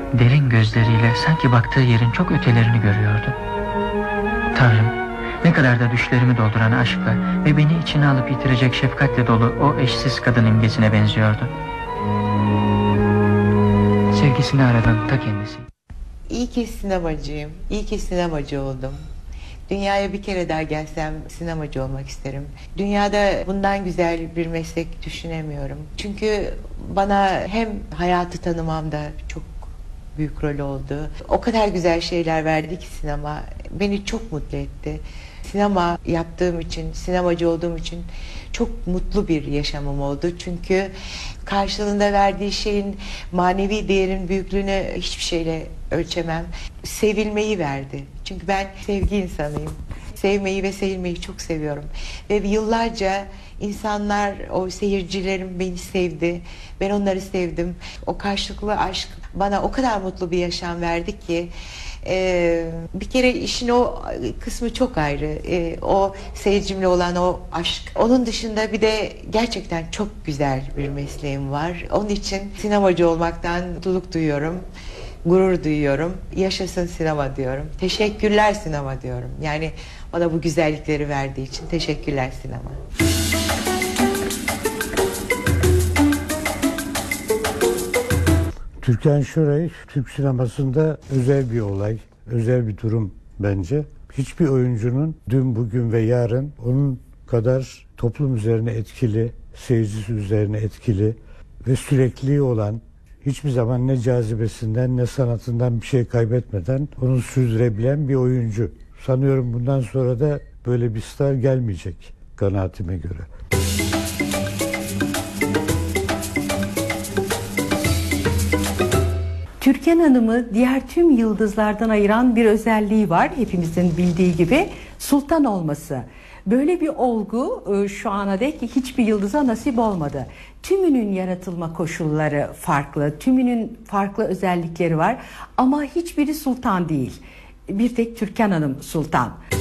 Derin gözleriyle sanki baktığı yerin çok ötelerini görüyordu. Tanrım, ne kadar da düşlerimi dolduran aşkla ve beni içine alıp yitirecek şefkatle dolu o eşsiz kadın imgesine benziyordu. Sevgisini aradan ta kendisi. İyi ki sinemacıyım, iyi ki sinemacı oldum. Dünyaya bir kere daha gelsem sinemacı olmak isterim. Dünyada bundan güzel bir meslek düşünemiyorum. Çünkü bana hem hayatı tanımamda çok büyük rol oldu. O kadar güzel şeyler verdi ki sinema. Beni çok mutlu etti. Sinema yaptığım için, sinemacı olduğum için çok mutlu bir yaşamım oldu. Çünkü karşılığında verdiği şeyin manevi değerin büyüklüğünü hiçbir şeyle ölçemem. Sevilmeyi verdi. Çünkü ben sevgi insanıyım. Sevmeyi ve sevilmeyi çok seviyorum. Ve yıllarca insanlar, o seyircilerim beni sevdi. Ben onları sevdim. O karşılıklı aşk bana o kadar mutlu bir yaşam verdi ki bir kere işin o kısmı çok ayrı. O seyircimle olan o aşk. Onun dışında bir de gerçekten çok güzel bir mesleğim var. Onun için sinemacı olmaktan mutluluk duyuyorum. Gurur duyuyorum. Yaşasın sinema diyorum. Teşekkürler sinema diyorum. Yani bana bu güzellikleri verdiği için teşekkürler sinema. Türkan Şoray, Türk sinemasında özel bir olay, özel bir durum bence. Hiçbir oyuncunun dün, bugün ve yarın onun kadar toplum üzerine etkili, seyircisi üzerine etkili ve sürekli olan, hiçbir zaman ne cazibesinden ne sanatından bir şey kaybetmeden onu sürdürebilen bir oyuncu. Sanıyorum bundan sonra da böyle bir star gelmeyecek kanaatime göre. Türkan Hanım'ı diğer tüm yıldızlardan ayıran bir özelliği var. Hepimizin bildiği gibi sultan olması. Böyle bir olgu şu ana dek hiçbir yıldıza nasip olmadı. Tümünün yaratılma koşulları farklı, tümünün farklı özellikleri var ama hiçbiri sultan değil. Bir tek Türkan Hanım sultan.